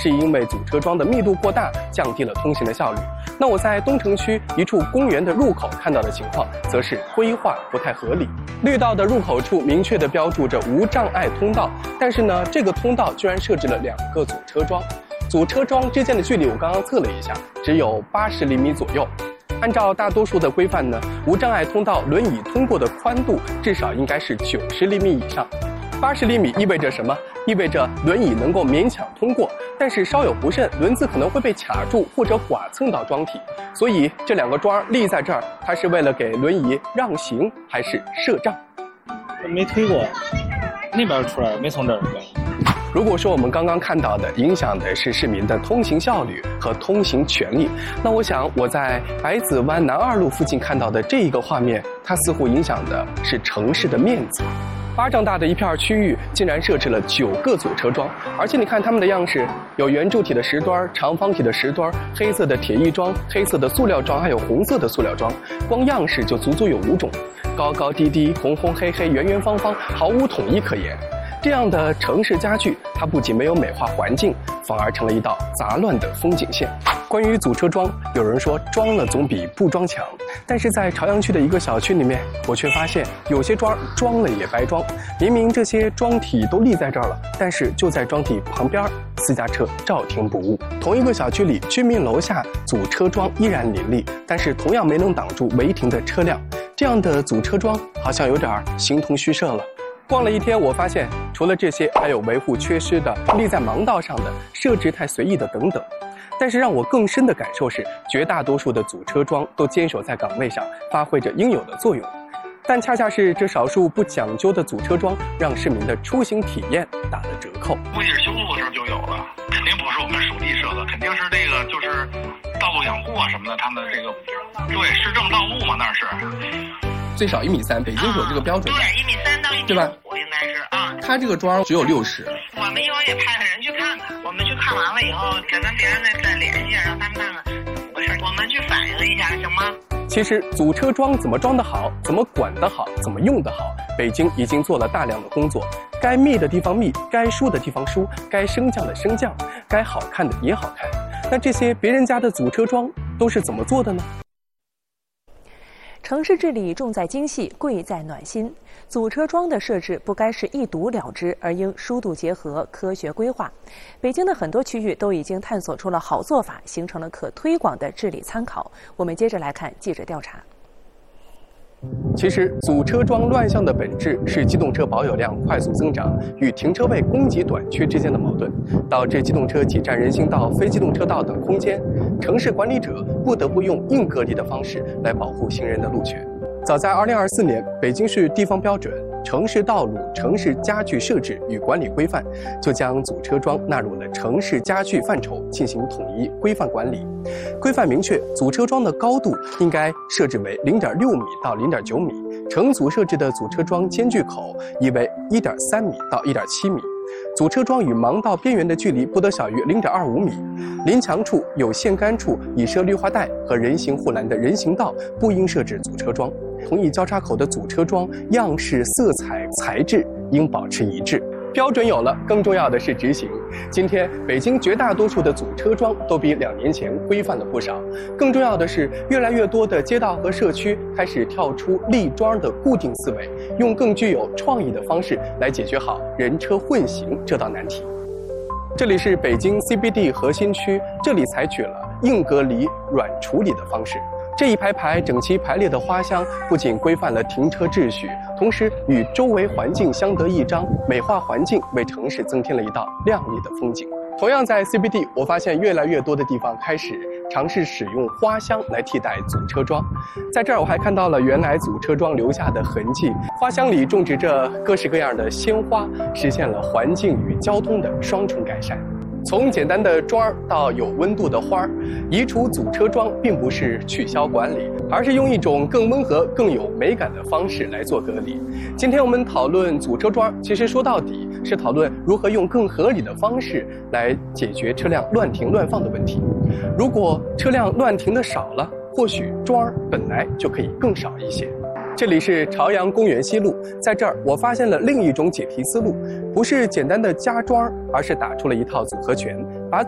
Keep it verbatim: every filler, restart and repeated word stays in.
是因为阻车桩的密度过大，降低了通行的效率。那我在东城区一处公园的入口看到的情况，则是规划不太合理。绿道的入口处明确地标注着无障碍通道，但是呢，这个通道居然设置了两个阻车桩，阻车桩之间的距离我刚刚测了一下，只有八十厘米左右。按照大多数的规范呢，无障碍通道轮椅通过的宽度至少应该是九十厘米以上。八十厘米意味着什么？意味着轮椅能够勉强通过，但是稍有不慎，轮子可能会被卡住或者剐蹭到桩体。所以这两个桩立在这儿，它是为了给轮椅让行，还是设障？ 没推过，那边出来没从这儿过。 如果说我们刚刚看到的影响的是市民的通行效率和通行权利，那我想我在百子湾南二路附近看到的这一个画面，它似乎影响的是城市的面子。巴掌大的一片区域竟然设置了九个阻车桩，而且你看它们的样式，有圆柱体的石墩、长方体的石墩、黑色的铁艺桩、黑色的塑料桩，还有红色的塑料桩，光样式就足足有五种，高高低低、红红黑黑、圆圆方方，毫无统一可言。这样的城市家具，它不仅没有美化环境，反而成了一道杂乱的风景线。关于阻车桩，有人说装了总比不装强，但是在朝阳区的一个小区里面，我却发现有些桩装了也白装。明明这些桩体都立在这儿了，但是就在桩体旁边，私家车照停不误。同一个小区里，居民楼下阻车桩依然林立，但是同样没能挡住违停的车辆。这样的阻车桩好像有点形同虚设了。逛了一天，我发现除了这些，还有维护缺失的、立在盲道上的、设置太随意的等等。但是让我更深的感受是，绝大多数的阻车桩都坚守在岗位上，发挥着应有的作用。但恰恰是这少数不讲究的阻车桩，让市民的出行体验打了折扣。 估计是修路的时候就有了，肯定不是我们属地设的，肯定是这个就是道路养护啊什么的，他们的这个对市政道路嘛，那是。 最少一米三，北京是有这个标准的。 对，一米三到一米对吧？ 五应该是啊。 它这个桩只有六十。 我们一会儿也派个人去看看，我们去看完了以后，再跟别人再再联系，让他们看看怎么回事，我们去反映一下，行吗？ 其实阻车桩怎么装得好，怎么管得好，怎么用得好，北京已经做了大量的工作。该密的地方密，该疏的地方疏，该升降的升降，该好看的也好看。那这些别人家的阻车桩都是怎么做的呢？ 城市治理重在精细，贵在暖心。阻车桩的设置不该是一睹了之，而应疏度结合、科学规划。北京的很多区域都已经探索出了好做法，形成了可推广的治理参考。我们接着来看记者调查。 其实，阻车桩乱象的本质是机动车保有量快速增长与停车位供给短缺之间的矛盾，导致机动车挤占人行道、非机动车道等空间，城市管理者不得不用硬隔离的方式来保护行人的路权。早在二零二四年，北京市地方标准《城市道路城市家具设置与管理规范》就将阻车桩纳入了城市家具范畴进行统一规范管理。规范明确，阻车桩的高度应该设置为零点六米到零点九米，成组设置的阻车桩间距口宜为一点三米到一点七米。阻车桩与盲道边缘的距离不得小于零点二五米，临墙处有线杆处已设绿化带和人行护栏的人行道不应设置阻车桩。同一交叉口的阻车桩样式、色彩、材质应保持一致。标准有了，更重要的是执行。今天，北京绝大多数的阻车桩都比两年前规范了不少。更重要的是，越来越多的街道和社区开始跳出立桩的固定思维，用更具有创意的方式来解决好人车混行这道难题。这里是北京 C B D 核心区，这里采取了硬隔离、软处理的方式。这一排排整齐排列的花箱，不仅规范了停车秩序，同时与周围环境相得益彰，美化环境，为城市增添了一道亮丽的风景。同样在 C B D， 我发现越来越多的地方开始尝试使用花箱来替代阻车桩。在这儿我还看到了原来阻车桩留下的痕迹，花箱里种植着各式各样的鲜花，实现了环境与交通的双重改善。从简单的桩到有温度的花，移除阻车桩并不是取消管理，而是用一种更温和、更有美感的方式来做隔离。今天我们讨论阻车桩，其实说到底是讨论如何用更合理的方式来解决车辆乱停乱放的问题。如果车辆乱停的少了，或许桩本来就可以更少一些。这里是朝阳公园西路，在这儿我发现了另一种解题思路，不是简单的加桩，而是打出了一套组合拳，把